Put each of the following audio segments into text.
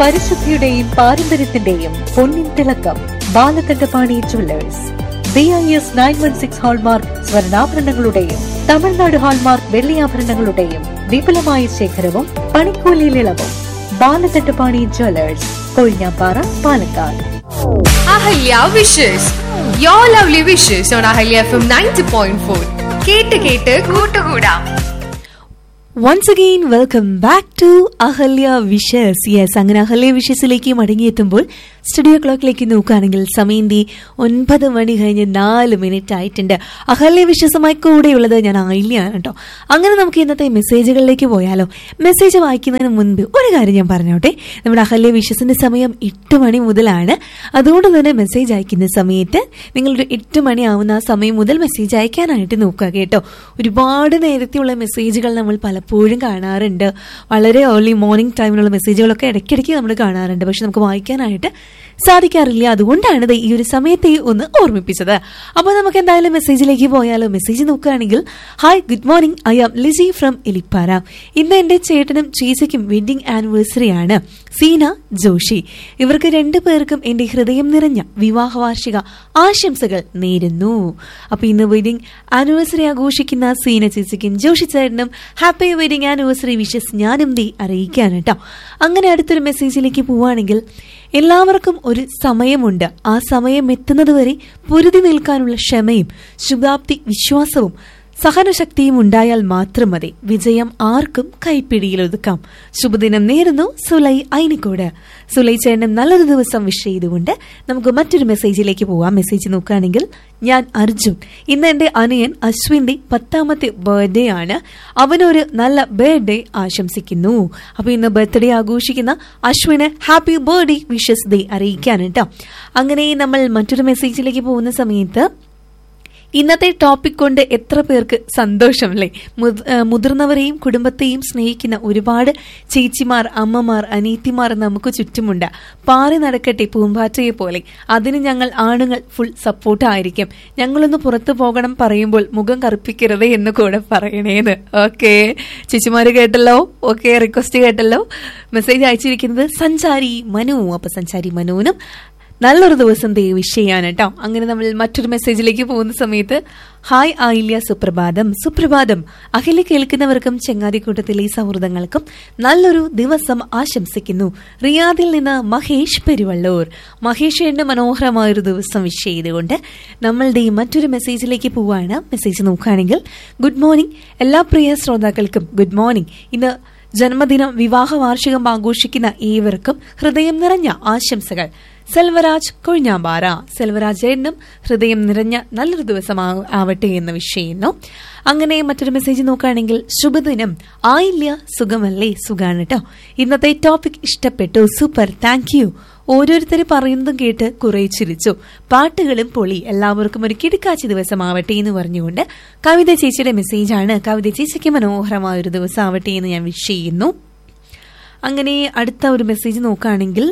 പരിശുദ്ധിയുടെയും പാരമ്പര്യത്തിന്റെയും പൊന്നിൻ തിളക്കം. Balakandapani jewellers. BIS 916 hallmark സ്വർണ്ണാഭരണങ്ങളുടെയും Tamil Nadu hallmark വെള്ളിയാഭരണങ്ങളുടെയും വിപുലമായ ശേഖരവും പണിക്കൂലിയിൽ ഇളവും. Balakandapani jewellers, Kozhinjampara, Palakkad. Ahalya wishes, your lovely wishes on Ahalya FM 90.4. കേട്ട് കേട്ട് കൂട്ടുകൂടാം. Once again, welcome back to Ahalya Wishes. Yes, അങ്ങനെ അഹല്യ വിഷസിലേക്ക് മടങ്ങിയെത്തുമ്പോൾ സ്റ്റുഡിയോ ക്ലോക്കിലേക്ക് നോക്കുകയാണെങ്കിൽ സമയം 9 മണി കഴിഞ്ഞ് 4 മിനിറ്റ് ആയിട്ടുണ്ട്. അഹല്യ വിഷസുമായി കൂടെയുള്ളത് ഞാൻ ആയില്യാണ് കേട്ടോ. അങ്ങനെ നമുക്ക് ഇന്നത്തെ മെസ്സേജുകളിലേക്ക് പോയാലോ. മെസ്സേജ് വായിക്കുന്നതിന് മുൻപ് ഒരു കാര്യം ഞാൻ പറഞ്ഞോട്ടെ. നമ്മുടെ അഹല്യ വിഷസിന്റെ സമയം 8 മണി മുതലാണ്. അതുകൊണ്ട് തന്നെ മെസ്സേജ് അയക്കുന്ന സമയത്ത് നിങ്ങളൊരു 8 മണി ആവുന്ന ആ സമയം മുതൽ മെസ്സേജ് അയക്കാനായിട്ട് നോക്കുക കേട്ടോ. ഒരുപാട് നേരത്തെയുള്ള മെസ്സേജുകൾ നമ്മൾ പലപ്പോഴും കാണാറുണ്ട്. വളരെ ഏർലി മോർണിംഗ് ടൈമിലുള്ള മെസ്സേജുകളൊക്കെ ഇടയ്ക്കിടയ്ക്ക് നമ്മൾ കാണാറുണ്ട്. പക്ഷെ നമുക്ക് വായിക്കാനായിട്ട് സാധിക്കാറില്ല. അതുകൊണ്ടാണ് ഈ ഒരു സമയത്തെ ഒന്ന് ഓർമ്മിപ്പിച്ചത്. അപ്പോൾ നമുക്ക് എന്തായാലും മെസ്സേജിലേക്ക് പോയാലോ. മെസ്സേജ് നോക്കുകയാണെങ്കിൽ, hi, good morning, I am Lissy from എലിപ്പാറ. ഇന്ന് എന്റെ ചേട്ടനും ചേച്ചിക്കും വെഡിങ് ആനിവേഴ്സറി ആണ്. സീന, ജോഷി. ഇവർക്ക് 2 പേർക്കും എന്റെ ഹൃദയം നിറഞ്ഞ വിവാഹ വാർഷിക ആശംസകൾ നേരുന്നു. അപ്പൊ ഇന്ന് വെഡിങ് ആനിവേഴ്സറി ആഘോഷിക്കുന്ന സീന ചേച്ചിക്കും ജോഷി ചേട്ടനും ഹാപ്പി വെഡിങ് ആനിവേഴ്സറി വിഷസ് ഞാനും അറിയിക്കാൻ കേട്ടോ. അങ്ങനെ അടുത്തൊരു മെസ്സേജിലേക്ക് പോവുകയാണെങ്കിൽ, എല്ലാവർക്കും ഒരു സമയമുണ്ട്. ആ സമയം എത്തുന്നതുവരെ പൊരുതി നിൽക്കാനുള്ള ക്ഷമയും ശുഭാപ്തി വിശ്വാസവും സഹനശക്തിയും ഉണ്ടായാൽ മാത്രം മതി. വിജയം ആർക്കും കൈപ്പിടിയിൽ ഒതുക്കാം. ശുഭദിനം നേരുന്നു സുലൈ ഐനിക്കോട്. സുലൈ ചേട്ടൻ നല്ലൊരു ദിവസം വിഷ് ചെയ്തുകൊണ്ട് നമുക്ക് മറ്റൊരു മെസ്സേജിലേക്ക് പോവാം. മെസ്സേജ് നോക്കുകയാണെങ്കിൽ, ഞാൻ അർജുൻ. ഇന്ന് എന്റെ അനിയൻ അശ്വിന്റെ 10ാമത്തെ ബർത്ത്ഡേ ആണ്. അവനൊരു നല്ല ബർത്ത്ഡേ ആശംസിക്കുന്നു. അപ്പൊ ഇന്ന് ബർത്ത്ഡേ ആഘോഷിക്കുന്ന Ashwin happy birthday wishes day അറിയിക്കാൻ കേട്ടോ. അങ്ങനെ നമ്മൾ മറ്റൊരു മെസ്സേജിലേക്ക് പോകുന്ന സമയത്ത്, ഇന്നത്തെ ടോപ്പിക് കൊണ്ട് എത്ര പേർക്ക് സന്തോഷം അല്ലേ. മുതിർന്നവരെയും കുടുംബത്തെയും സ്നേഹിക്കുന്ന ഒരുപാട് ചേച്ചിമാർ, അമ്മമാർ, അനീത്തിമാർ നമുക്ക് ചുറ്റുമുണ്ട്. പാറി നടക്കട്ടെ പൂമ്പാറ്റയെ പോലെ. അതിന് ഞങ്ങൾ ആണുങ്ങൾ ഫുൾ സപ്പോർട്ടായിരിക്കും. ഞങ്ങളൊന്ന് പുറത്തു പോകണം പറയുമ്പോൾ മുഖം കറുപ്പിക്കരുത് എന്ന് കൂടെ പറയണേന്ന്. ഓക്കെ ചേച്ചിമാര് കേട്ടല്ലോ. ഓക്കെ, റിക്വസ്റ്റ് കേട്ടല്ലോ. മെസ്സേജ് അയച്ചിരിക്കുന്നത് സഞ്ചാരി മനു. അപ്പൊ സഞ്ചാരി മനുവിനും നല്ലൊരു ദിവസം വിഷ് ചെയ്യാൻ കേട്ടോ. അങ്ങനെ നമ്മൾ മറ്റൊരു മെസ്സേജിലേക്ക് പോകുന്ന സമയത്ത്, ഹായ് ആയില്യ, സുപ്രഭാതം. സുപ്രഭാതം. അഖില കേൾക്കുന്നവർക്കും ചെങ്ങാതിക്കൂട്ടത്തിലെ സൗഹൃദങ്ങൾക്കും നല്ലൊരു ദിവസം ആശംസിക്കുന്നു. റിയാദിൽ നിന്ന് മഹേഷ് പെരുവള്ളൂർ. മഹേഷ് എന്റെ മനോഹരമായൊരു ദിവസം വിഷ് ചെയ്തുകൊണ്ട് നമ്മളുടെ മറ്റൊരു മെസ്സേജിലേക്ക് പോവാണ്. മെസ്സേജ് നോക്കുകയാണെങ്കിൽ, ഗുഡ് മോർണിംഗ് എല്ലാ പ്രിയ ശ്രോതാക്കൾക്കും ഗുഡ് മോർണിംഗ്. ഇന്ന് ജന്മദിനം, വിവാഹ വാർഷികം ആഘോഷിക്കുന്ന ഏവർക്കും ഹൃദയം നിറഞ്ഞ ആശംസകൾ. സെൽവരാജ്, കൊഴിഞ്ഞാമ്പാറ. സെൽവരാജ് ഏട്ടനും ഹൃദയം നിറഞ്ഞ നല്ലൊരു ദിവസം ആവട്ടെ എന്ന് വിഷ് ചെയ്യുന്നു. അങ്ങനെ മറ്റൊരു മെസ്സേജ് നോക്കുകയാണെങ്കിൽ, ശുഭദിനം ആയില്യ, സുഖമല്ലേ? സുഖാണ് കേട്ടോ. ഇന്നത്തെ ടോപ്പിക് ഇഷ്ടപ്പെട്ടു, സൂപ്പർ, താങ്ക് യു. ഓരോരുത്തർ പറയുന്നതും കേട്ട് കുറെ ചിരിച്ചു. പാട്ടുകളും പൊളി. എല്ലാവർക്കും ഒരു കിടുക്കാച്ചി ദിവസം ആവട്ടെ എന്ന് പറഞ്ഞുകൊണ്ട് കവിത ചേച്ചിയുടെ മെസ്സേജാണ്. കവിത ചേച്ചിക്ക് മനോഹരമായ ഒരു ദിവസം ആവട്ടെ എന്ന് ഞാൻ വിഷ് ചെയ്യുന്നു. അങ്ങനെ അടുത്ത ഒരു മെസ്സേജ് നോക്കുകയാണെങ്കിൽ,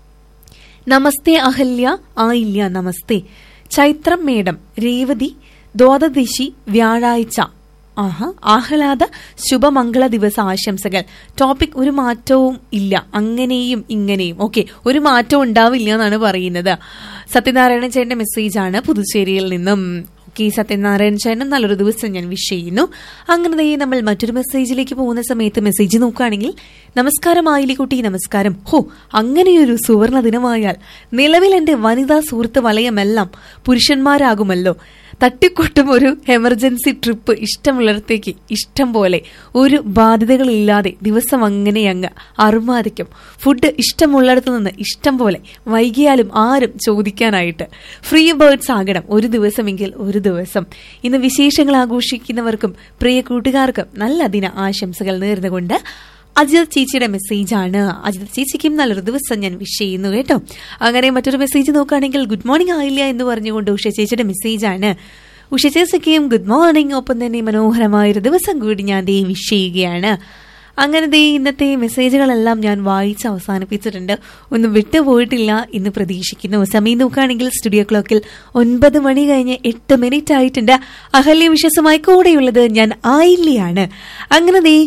നമസ്തേ അഹല്യ, ആയില്യ നമസ്തേ. ചൈത്രം മേഡം, രേവതി, ദ്വാദശി വ്യാഴാഴ്ച. ആഹ്ലാദ ശുഭമംഗള ദിവസ ആശംസകൾ. ടോപ്പിക് ഒരു മാറ്റവും ഇല്ല, അങ്ങനെയും ഇങ്ങനെയും. ഓക്കെ, ഒരു മാറ്റവും ഉണ്ടാവില്ല എന്നാണ് പറയുന്നത്. സത്യനാരായണ ചേട്ടന്റെ മെസ്സേജാണ് പുതുച്ചേരിയിൽ നിന്നും. ഓക്കെ, സത്യനാരായണ ചേട്ടൻ നല്ലൊരു ദിവസം ഞാൻ വിഷ് ചെയ്യുന്നു. അങ്ങനെ നമ്മൾ മറ്റൊരു മെസ്സേജിലേക്ക് പോകുന്ന സമയത്ത് മെസ്സേജ് നോക്കുകയാണെങ്കിൽ, നമസ്കാരം ആയിലിക്കുട്ടി, നമസ്കാരം. അങ്ങനെയൊരു സുവർണ ദിനമായാൽ നിലവിൽ എന്റെ വനിതാ സുഹൃത്ത് വലയമെല്ലാം പുരുഷന്മാരാകുമല്ലോ. തട്ടിക്കൊട്ടും ഒരു എമർജൻസി ട്രിപ്പ് ഇഷ്ടമുള്ളിടത്തേക്ക് ഇഷ്ടം പോലെ, ഒരു ബാധ്യതകളില്ലാതെ ദിവസം അങ്ങനെ അങ്ങ് അറുമാദിക്കും. ഫുഡ് ഇഷ്ടമുള്ളിടത്ത് നിന്ന് ഇഷ്ടം പോലെ, വൈകിയാലും ആരും ചോദിക്കാനായിട്ട്. ഫ്രീ ബേർഡ്സ് ആകണം ഒരു ദിവസമെങ്കിൽ ഒരു ദിവസം. ഇന്ന് വിശേഷങ്ങൾ ആഘോഷിക്കുന്നവർക്കും പ്രിയ കൂട്ടുകാർക്കും നല്ല ദിന ആശംസകൾ നേർന്നുകൊണ്ട് അജിത് ചേച്ചിയുടെ മെസ്സേജാണ്. അജിത് ചേച്ചിക്കും നല്ലൊരു ദിവസം ഞാൻ വിഷ് ചെയ്യുന്നു കേട്ടോ. അങ്ങനെ മറ്റൊരു മെസ്സേജ് നോക്കുകയാണെങ്കിൽ, ഗുഡ് മോർണിംഗ് ആയില്ല എന്ന് പറഞ്ഞുകൊണ്ട് ഉഷ ചേച്ചിയുടെ മെസ്സേജാണ്. ഉഷ ചേച്ചിക്കും ഗുഡ് മോർണിംഗ്. ഒപ്പം തന്നെ മനോഹരമായൊരു ദിവസം കൂടി ഞാൻ വിഷ് ചെയ്യുകയാണ്. അങ്ങനെ ഇന്നത്തെ മെസ്സേജുകളെല്ലാം ഞാൻ വായിച്ച് അവസാനിപ്പിച്ചിട്ടുണ്ട്. ഒന്നും വിട്ടുപോയിട്ടില്ല എന്ന് പ്രതീക്ഷിക്കുന്നു. സമയം നോക്കുകയാണെങ്കിൽ സ്റ്റുഡിയോ ക്ലോക്കിൽ 9 മണി കഴിഞ്ഞ് 8 മിനിറ്റ് ആയിട്ടുണ്ട്. അഹല്യ വിശ്വസമായി കൂടെയുള്ളത് ഞാൻ ആയില്ലയാണ്. അങ്ങനെ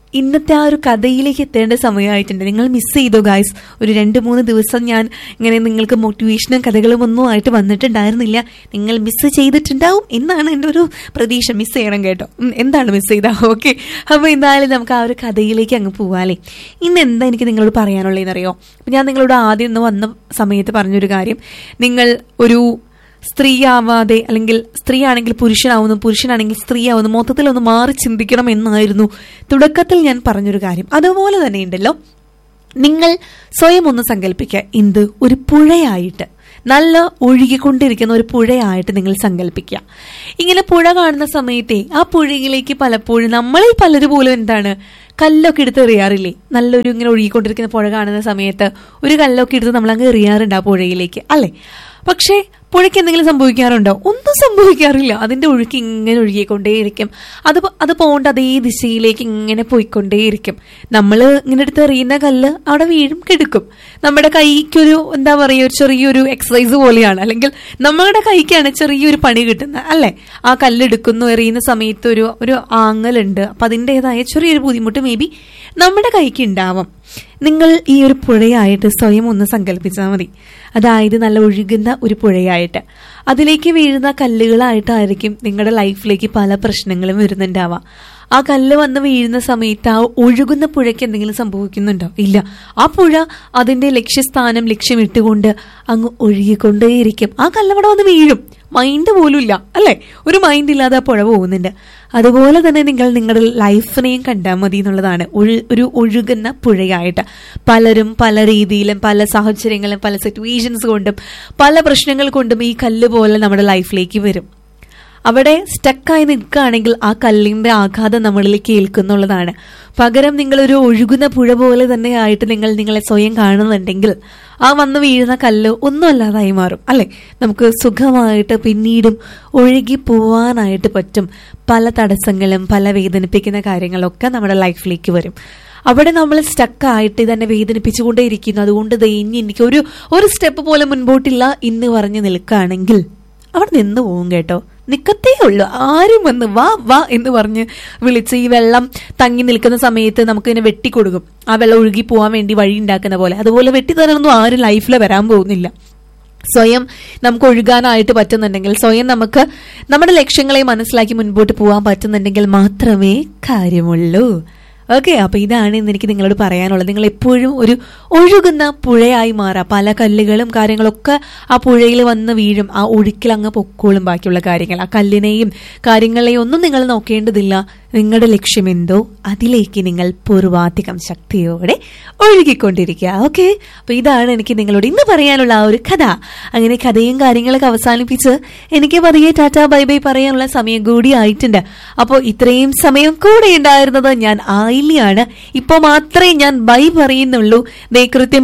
ഇന്നത്തെ ആ ഒരു കഥയിലേക്ക് എത്തേണ്ട സമയമായിട്ടുണ്ട്. നിങ്ങൾ മിസ് ചെയ്തോ ഗായ്സ്? ഒരു 2-3 ദിവസം ഞാൻ ഇങ്ങനെ നിങ്ങൾക്ക് മോട്ടിവേഷനും കഥകളും ഒന്നും ആയിട്ട് വന്നിട്ടുണ്ടായിരുന്നില്ല. നിങ്ങൾ മിസ് ചെയ്തിട്ടുണ്ടാവും എന്നാണ് എൻ്റെ ഒരു പ്രതീക്ഷ. മിസ് ചെയ്യണം കേട്ടോ. എന്താണ് മിസ് ചെയ്താൽ? ഓക്കെ, അപ്പോൾ എന്തായാലും നമുക്ക് ആ ഒരു കഥയിലേക്ക് അങ്ങ് പോവാല്ലേ. ഇന്ന് എന്താ എനിക്ക് നിങ്ങളോട് പറയാനുള്ളതെന്നറിയോ? അപ്പം ഞാൻ നിങ്ങളോട് ആദ്യം ഒന്ന് വന്ന സമയത്ത് പറഞ്ഞൊരു കാര്യം, നിങ്ങൾ ഒരു സ്ത്രീ ആവാതെ, അല്ലെങ്കിൽ സ്ത്രീ ആണെങ്കിൽ പുരുഷനാവുന്നു, പുരുഷനാണെങ്കിൽ സ്ത്രീ ആവുന്നു, മൊത്തത്തിൽ ഒന്ന് മാറി ചിന്തിക്കണം എന്നായിരുന്നു തുടക്കത്തിൽ ഞാൻ പറഞ്ഞൊരു കാര്യം. അതുപോലെ തന്നെ ഉണ്ടല്ലോ, നിങ്ങൾ സ്വയം ഒന്ന് സങ്കല്പിക്കുക, എന്ത് ഒരു പുഴയായിട്ട്, നല്ല ഒഴുകിക്കൊണ്ടിരിക്കുന്ന ഒരു പുഴയായിട്ട് നിങ്ങൾ സങ്കല്പിക്കുക. ഇങ്ങനെ പുഴ കാണുന്ന സമയത്തെ ആ പുഴയിലേക്ക് പലപ്പോഴും നമ്മളിൽ പലരും പോലും എന്താണ്, കല്ലൊക്കെ എടുത്ത് എറിയാറില്ലേ? നല്ലൊരു ഇങ്ങനെ ഒഴുകിക്കൊണ്ടിരിക്കുന്ന പുഴ കാണുന്ന സമയത്ത് ഒരു കല്ലൊക്കെ എടുത്ത് നമ്മളങ്ങ് എറിയാറുണ്ട് ആ പുഴയിലേക്ക്, അല്ലേ? പക്ഷേ പുഴയ്ക്ക് എന്തെങ്കിലും സംഭവിക്കാറുണ്ടോ? ഒന്നും സംഭവിക്കാറില്ല. അതിന്റെ ഒഴുക്ക് ഇങ്ങനെ ഒഴുകിക്കൊണ്ടേയിരിക്കും. അത് പോകേണ്ട അതേ ദിശയിലേക്ക് ഇങ്ങനെ പോയിക്കൊണ്ടേയിരിക്കും. നമ്മൾ ഇങ്ങനെ എടുത്ത് എറിയുന്ന കല്ല് അവിടെ വീഴും, കിടക്കും. നമ്മുടെ കൈക്കൊരു എന്താ പറയുക, ഒരു ചെറിയൊരു എക്സസൈസ് പോലെയാണ്, അല്ലെങ്കിൽ നമ്മുടെ കൈക്കാണ് ചെറിയൊരു പണി കിട്ടുന്നത്, അല്ലെ? ആ കല്ലെടുക്കുന്നു, എറിയുന്ന സമയത്ത് ഒരു ആങ്ങലുണ്ട്. അപ്പൊ അതിൻ്റെതായ ചെറിയൊരു ബുദ്ധിമുട്ട് മേ ബി നമ്മുടെ കൈക്ക് ഉണ്ടാവാം. നിങ്ങൾ ഈ ഒരു പുഴയായിട്ട് സ്വയം ഒന്ന് സങ്കല്പിച്ചാൽ മതി. അതായത് നല്ല ഒഴുകുന്ന ഒരു പുഴയായിട്ട്, അതിലേക്ക് വീഴുന്ന കല്ലുകളായിട്ടായിരിക്കും നിങ്ങളുടെ ലൈഫിലേക്ക് പല പ്രശ്നങ്ങളും വരുന്നുണ്ടാവാം. ആ കല്ല് വന്ന് വീഴുന്ന സമയത്ത് ആ ഒഴുകുന്ന പുഴയ്ക്ക് എന്തെങ്കിലും സംഭവിക്കുന്നുണ്ടോ? ഇല്ല. ആ പുഴ അതിന്റെ ലക്ഷ്യസ്ഥാനം ലക്ഷ്യമിട്ടുകൊണ്ട് അങ്ങ് ഒഴുകിക്കൊണ്ടേയിരിക്കും. ആ കല്ലവിടെ വന്ന് വീഴും, മൈൻഡ് പോലും ഇല്ല, അല്ലെ? ഒരു മൈൻഡ് ഇല്ലാതെ ആ പുഴ പോകുന്നുണ്ട്. അതുപോലെ തന്നെ നിങ്ങൾ നിങ്ങളുടെ ലൈഫിനെയും കണ്ടാൽ മതി എന്നുള്ളതാണ്. ഒരു ഒഴുകുന്ന പുഴയായിട്ട് പലരും പല രീതിയിലും പല സാഹചര്യങ്ങളും പല സിറ്റുവേഷൻസ് കൊണ്ടും പല പ്രശ്നങ്ങൾ കൊണ്ടും ഈ കല്ല് പോലെ നമ്മുടെ ലൈഫിലേക്ക് വരും. അവിടെ സ്റ്റക്കായി നിൽക്കുകയാണെങ്കിൽ ആ കല്ലിന്റെ ആഘാതം നമ്മളിലേക്ക് ഏൽക്കുന്നുള്ളതാണ്. പകരം നിങ്ങളൊരു ഒഴുകുന്ന പുഴ പോലെ തന്നെ ആയിട്ട് നിങ്ങളെ സ്വയം കാണുന്നുണ്ടെങ്കിൽ ആ വന്ന് വീഴുന്ന കല്ല് ഒന്നും അല്ലാതായി മാറും, അല്ലെ? നമുക്ക് സുഖമായിട്ട് പിന്നീടും ഒഴുകി പോവാനായിട്ട് പറ്റും. പല തടസ്സങ്ങളും പല വേദനിപ്പിക്കുന്ന കാര്യങ്ങളൊക്കെ നമ്മുടെ ലൈഫിലേക്ക് വരും. അവിടെ നമ്മൾ സ്റ്റക്കായിട്ട് തന്നെ വേദനിപ്പിച്ചുകൊണ്ടേയിരിക്കുന്നു. അതുകൊണ്ട് ഇനി എനിക്ക് ഒരു സ്റ്റെപ്പ് പോലെ മുൻപോട്ടില്ല എന്ന് പറഞ്ഞ് നിൽക്കുകയാണെങ്കിൽ അവിടെ നിന്ന് പോകും കേട്ടോ. നിക്കത്തേ ഉള്ളൂ. ആരും വന്ന് വാ വാ എന്ന് പറഞ്ഞ് വിളിച്ച് ഈ വെള്ളം തങ്ങി നിൽക്കുന്ന സമയത്ത് നമുക്ക് ഇങ്ങനെ വെട്ടിക്കൊടുക്കും. ആ വെള്ളം ഒഴുകി പോകാൻ വേണ്ടി വഴി ഉണ്ടാക്കുന്ന പോലെ. അതുപോലെ വെട്ടിത്തരാനൊന്നും ആരും ലൈഫിൽ വരാൻ പോകുന്നില്ല. സ്വയം നമുക്ക് ഒഴുകാനായിട്ട് പറ്റുന്നുണ്ടെങ്കിൽ, സ്വയം നമുക്ക് നമ്മുടെ ലക്ഷ്യങ്ങളെ മനസ്സിലാക്കി മുൻപോട്ട് പോകാൻ പറ്റുന്നുണ്ടെങ്കിൽ മാത്രമേ കാര്യമുള്ളൂ. ഓക്കെ, അപ്പൊ ഇതാണ് ഇന്ന് എനിക്ക് നിങ്ങളോട് പറയാനുള്ളത്. നിങ്ങൾ എപ്പോഴും ഒരു ഒഴുകുന്ന പുഴയായി മാറാം. പല കല്ലുകളും കാര്യങ്ങളൊക്കെ ആ പുഴയിൽ വന്ന് വീഴും. ആ ഒഴുക്കിൽ അങ്ങ് പൊക്കോളും ബാക്കിയുള്ള കാര്യങ്ങൾ. ആ കല്ലിനെയും കാര്യങ്ങളെയും ഒന്നും നിങ്ങൾ നോക്കേണ്ടതില്ല. നിങ്ങളുടെ ലക്ഷ്യമെന്തോ അതിലേക്ക് നിങ്ങൾ പൂർവാധികം ശക്തിയോടെ ഒഴുകിക്കൊണ്ടിരിക്കുക. ഓക്കെ, അപ്പൊ ഇതാണ് എനിക്ക് നിങ്ങളോട് ഇന്ന് പറയാനുള്ള ആ ഒരു കഥ. അങ്ങനെ കഥയും കാര്യങ്ങളൊക്കെ അവസാനിപ്പിച്ച് എനിക്ക് പതിയെ ടാറ്റാ ബൈ ബൈ പറയാനുള്ള സമയം കൂടി ആയിട്ടുണ്ട്. അപ്പോൾ ഇത്രയും സമയം കൂടെ ഉണ്ടായിരുന്നത് ഞാൻ ആയില്യാണ്. ഇപ്പൊ മാത്രമേ ഞാൻ ബൈ പറയുന്നുള്ളൂ. കൃത്യം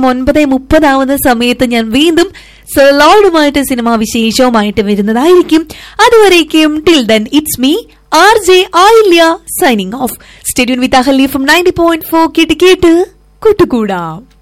9:30 സമയത്ത് ഞാൻ വീണ്ടും സലോഡുമായിട്ട് സിനിമാ വിശേഷവുമായിട്ട് വരുന്നതായിരിക്കും. അതുവരേക്കും till then it's me RJ Ailya signing off. Stay tuned with Ahalya from 90.4 കേട്ട് കൂട്ടുകൂടാം.